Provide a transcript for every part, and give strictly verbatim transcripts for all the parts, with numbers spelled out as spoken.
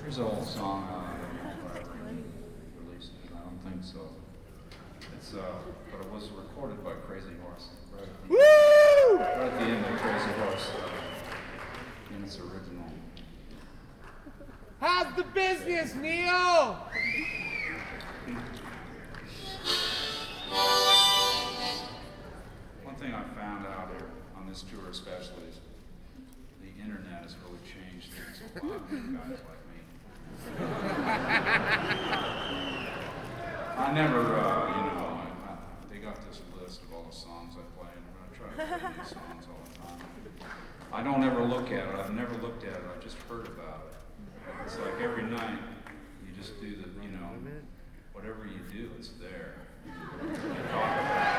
Here's an old song. Uh, I don't know if I ever released it. I don't think so. It's uh, but it was recorded by Crazy Horse. Right at the, Woo! Right at the end of Crazy Horse. Uh, in its original. How's the business, Neil? One thing I found out here on this tour especially is the internet has really changed things a lot for guys like me. I never, uh, you know, I, I, they got this list of all the songs I play, and I try to play these songs all the time. I don't ever look at it. I've never looked at it. I've just heard about it. It's like every night you just do the, you know, whatever you do, it's there. You talk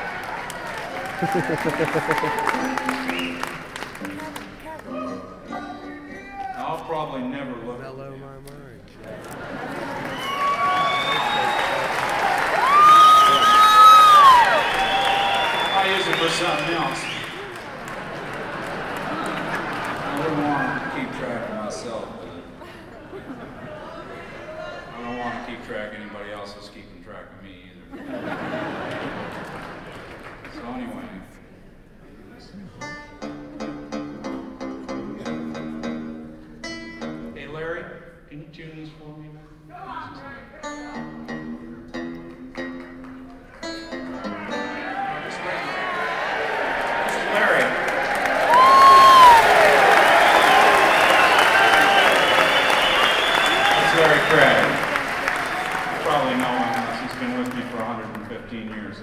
about it. I'll probably never look at Mellow it. my mind. I use it for something else. I wouldn't want to keep track of myself with it. I don't want to keep track of anybody else who's keeping track of me either. So anyway. Hey Larry, can you tune this for me? Larry Craig. You probably know him. He's been with me for one hundred fifteen years.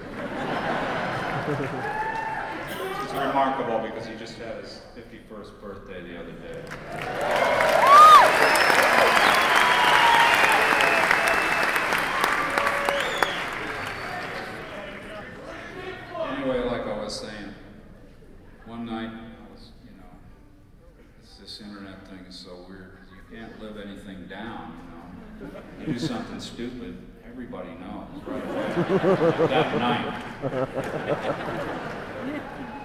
It's remarkable because he just had his fifty-first birthday the other day. Anyway, like I was saying, one night I was, you know, it's this internet thing is so weird. You can't live anything down, you know. You do something stupid, everybody knows right away. That night. Oh, man.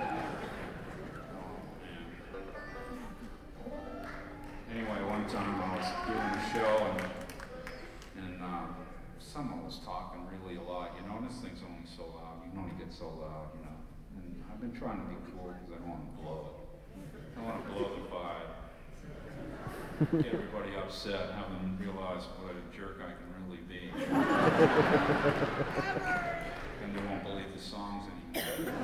Anyway, one time I was doing a show and and um, someone was talking really a lot. You know, this thing's only so loud. You can only get so loud, you know. And I've been trying to be cool because I don't want to blow it. I don't want to blow the vibe. Get everybody upset, have them realize what a jerk I can really be. And they won't believe the songs anymore.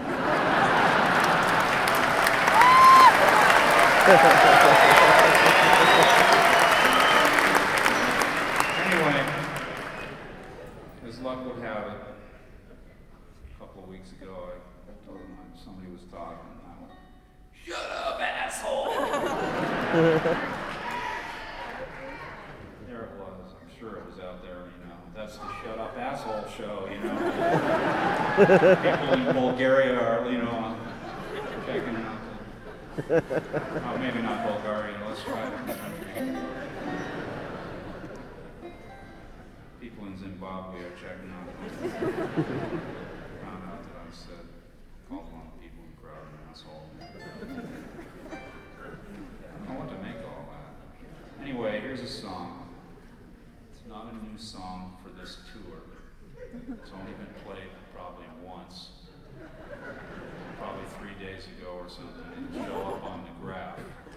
Anyway, as luck would have it, a couple of weeks ago I told them somebody was talking and I went, "Shut up, asshole!" There it was. I'm sure it was out there, you know. That's the Shut Up Asshole show, you know. People in Bulgaria are, you know, checking out the, oh, maybe not Bulgaria, let's try it. People in Zimbabwe are checking out. Found out that I said, called one of the people in the crowd an asshole. I don't know what to make of all that. Anyway, here's a song. It's not a new song for this tour. It's only been played probably once. Probably three days ago or something. It didn't show up on the graph.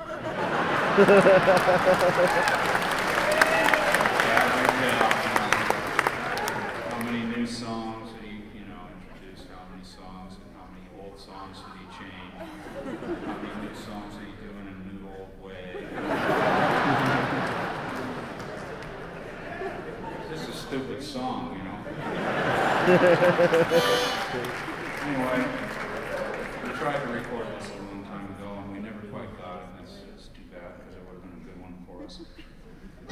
Average out how many new songs did he, you know, introduce, how many songs, and how many old songs did he change, how many new songs did he do in a new old way. This is a stupid song, you know. Anyway, we tried to record this a long time ago and we never quite got it, and it's, it's too bad because it would have been a good one for us.